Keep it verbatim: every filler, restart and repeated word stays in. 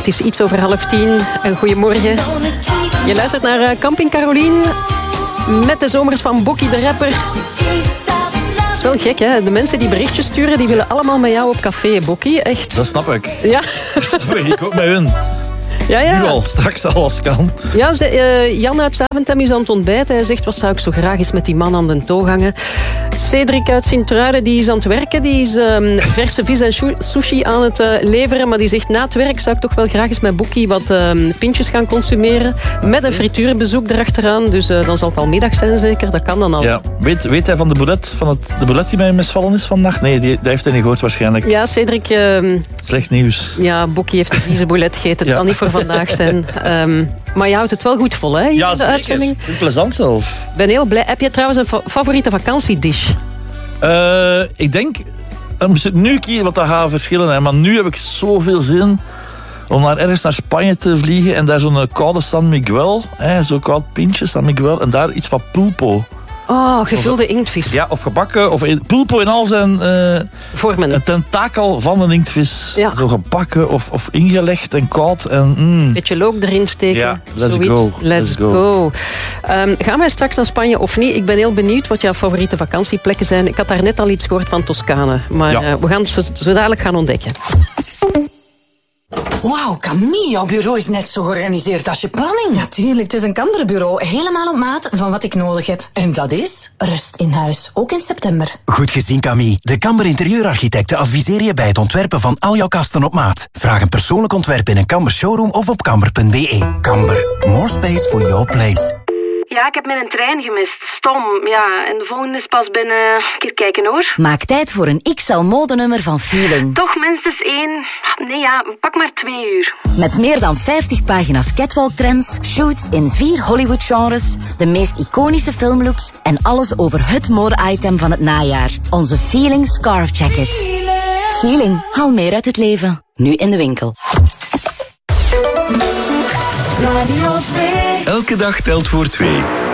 Het is iets over half tien. Een goeiemorgen. Je luistert naar uh, Camping Carolien. Met de zomers van Bokkie de rapper. Het is wel gek, hè? De mensen die berichtjes sturen, die willen allemaal met jou op café, Bokkie. Echt. Dat snap ik. Ja. Dat snap ik. Ik ook met hun. Ja, ja. Nu al, straks al als kan. Ja, ze, uh, Jan uit Zaventem is aan het ontbijten. Hij zegt, wat zou ik zo graag eens met die man aan de toog hangen. Cedric uit Sint-Truiden, die is aan het werken. Die is um, verse vis en sushi aan het uh, leveren. Maar die zegt, na het werk zou ik toch wel graag eens met Bokkie wat um, pintjes gaan consumeren. Met een frituurbezoek erachteraan. Dus uh, dan zal het al middag zijn zeker. Dat kan dan al. Ja. Weet, weet hij van de boulet, van het, de boulet die mij misvallen is vannacht? Nee, die, dat heeft hij niet gehoord waarschijnlijk. Ja, Cedric... Uh, Slecht nieuws. Ja, Bokkie heeft een vieze boulet gegeten. Het ja. zal niet voor vandaag zijn. Um, maar je houdt het wel goed vol, hè? Ja, de zeker. Uitzending. Plezant zelf. Ik ben heel blij. Heb je trouwens een fa- favoriete vakantiedish? Uh, ik denk... Moest het nu kiezen, wat dat gaat verschillen. Hè, maar nu heb ik zoveel zin om naar ergens naar Spanje te vliegen en daar zo'n koude San Miguel, hè, zo'n koud pintje San Miguel, en daar iets van pulpo. Oh, gevulde inktvis. Ja, of gebakken, of pulpo in al zijn uh, vormen. Een tentakel van een inktvis. Ja. Zo gebakken of, of ingelegd en koud. En, mm. Beetje look erin steken. Ja, let's zoiets. go. Let's, let's go. go. Um, gaan wij straks naar Spanje of niet? Ik ben heel benieuwd wat jouw favoriete vakantieplekken zijn. Ik had daar net al iets gehoord van Toscane. Maar ja. uh, we gaan het zo, zo dadelijk gaan ontdekken. Wauw, Camille, jouw bureau is net zo georganiseerd als je planning. Natuurlijk, het is een Kamber-bureau. Helemaal op maat van wat ik nodig heb. En dat is? Rust in huis, ook in september. Goed gezien, Camille. De Kamber interieurarchitecten adviseren je bij het ontwerpen van al jouw kasten op maat. Vraag een persoonlijk ontwerp in een Kamber showroom of op kamber punt b e. Kamber, more space for your place. Ja, ik heb mijn trein gemist. Stom. Ja, en de volgende is pas binnen... Een keer kijken, hoor. Maak tijd voor een X L-modenummer van Feeling. Toch minstens één... Nee, ja, pak maar twee uur. Met meer dan vijftig pagina's catwalk-trends, shoots in vier Hollywood-genres, de meest iconische filmlooks en alles over het mode-item van het najaar. Onze Feeling Scarf Jacket. Feeling, haal meer uit het leven. Nu in de winkel. Elke dag telt voor twee.